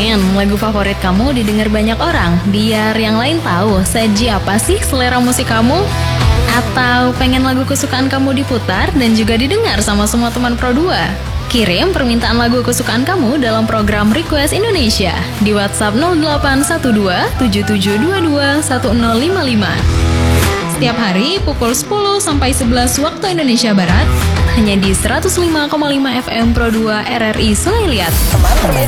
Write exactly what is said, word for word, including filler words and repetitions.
Pengen lagu favorit kamu didengar banyak orang, biar yang lain tahu seji apa sih selera musik kamu? Atau pengen lagu kesukaan kamu diputar dan juga didengar sama semua teman Pro dua? Kirim permintaan lagu kesukaan kamu dalam program Request Indonesia di WhatsApp nol delapan satu dua tujuh tujuh dua dua satu nol lima lima. Setiap hari pukul sepuluh sampai sebelas waktu Indonesia Barat, hanya di seratus lima koma lima F M Pro dua R R I Sungai Liat. Semangat!